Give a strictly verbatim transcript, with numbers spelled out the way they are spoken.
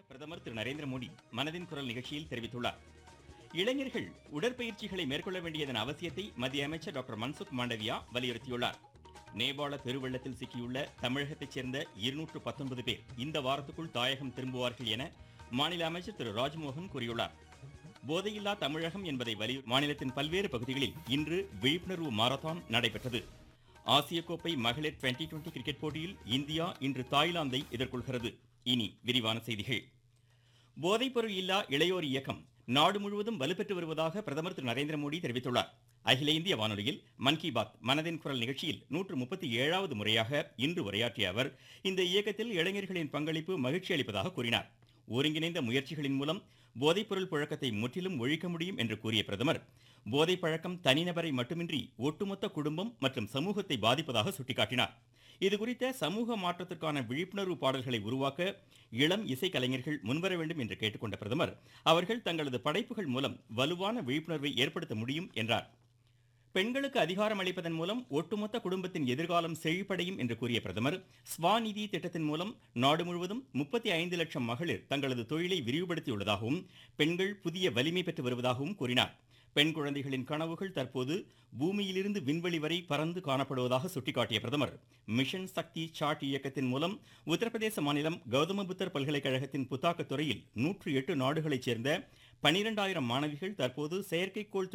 பிரதமர் திரு நரேந்திர மோடி மனதின் குரல் நிகழ்ச்சியில் தெரிவித்துள்ளார். இளைஞர்கள் உடற்பயிற்சிகளை மேற்கொள்ள வேண்டியதன் அவசியத்தை மத்திய அமைச்சர் டாக்டர் மன்சுக் மாண்டவியா வலியுறுத்தியுள்ளார். நேபாள பெருவெள்ளத்தில் சிக்கியுள்ள தமிழகத்தைச் சேர்ந்த இருநூற்று பத்தொன்பது பேர் இந்த வாரத்துக்குள் தாயகம் திரும்புவார்கள் என மாநில அமைச்சர் திரு ராஜ்மோகன் கூறியுள்ளார். போதையில்லா தமிழகம் என்பதை வலியுறுத்தி மாநிலத்தின் பல்வேறு பகுதிகளில் இன்று விழிப்புணர்வு மாரத்தான் நடைபெற்றது. ஆசிய கோப்பை மகளிர் டுவெண்டி டுவெண்டி கிரிக்கெட் போட்டியில் இந்தியா இன்று தாய்லாந்தை எதிர்கொள்கிறது. இனி விரிவான செய்திகள். போதைப்பொருள் இல்லா இளையோர் இயக்கம் நாடு முழுவதும் வலுப்பெற்று வருவதாக பிரதமர் திரு நரேந்திர மோடி தெரிவித்துள்ளார். அகில இந்திய வானொலியில் மன் கி பாத் மனதின் குரல் நிகழ்ச்சியில் நூற்று முப்பத்தி ஏழாவது முறையாக இன்று உரையாற்றிய அவர் இந்த இயக்கத்தில் இளைஞர்களின் பங்களிப்பு மகிழ்ச்சி அளிப்பதாக கூறினார். ஒருங்கிணைந்த முயற்சிகளின் மூலம் போதைப்பொருள் புழக்கத்தை முற்றிலும் ஒழிக்க முடியும் என்று கூறிய பிரதமர், போதை பழக்கம் தனிநபரை மட்டுமின்றி ஒட்டுமொத்த குடும்பம் மற்றும் சமூகத்தை பாதிப்பதாக சுட்டிக்காட்டினார். இதுகுறித்த சமூக மாற்றத்திற்கான விழிப்புணர்வு பாடல்களை உருவாக்க இளம் இசைக்கலைஞர்கள் முன்வர வேண்டும் என்று கேட்டுக்கொண்ட பிரதமர், அவர்கள் தங்களது படைப்புகள் மூலம் வலுவான விழிப்புணர்வை ஏற்படுத்த முடியும் என்றார். பெண்களுக்கு அதிகாரம் அளிப்பதன் மூலம் ஒட்டுமொத்த குடும்பத்தின் எதிர்காலம் செழிப்படையும் என்று கூறிய பிரதமர், ஸ்வாநிதி திட்டத்தின் மூலம் நாடு முழுவதும் முப்பத்தி ஐந்து லட்சம் மகளிர் தங்களது தொழிலை விரிவுபடுத்தியுள்ளதாகவும் பெண்கள் புதிய வலிமை பெற்று வருவதாகவும் கூறினார். பெண் குழந்தைகளின் கனவுகள் தற்போது பூமியிலிருந்து விண்வெளி வரை பறந்து காணப்படுவதாக சுட்டிக்காட்டிய பிரதமர், மிஷன் சக்தி சாட் இயக்கத்தின் மூலம் உத்தரப்பிரதேச மாநிலம் கௌதம புத்தர் பல்கலைக்கழகத்தின் புத்தாக்க துறையில் நூற்று எட்டு நாடுகளைச் சேர்ந்த பனிரெண்டாயிரம் மாணவிகள் தற்போது செயற்கைக்கோள்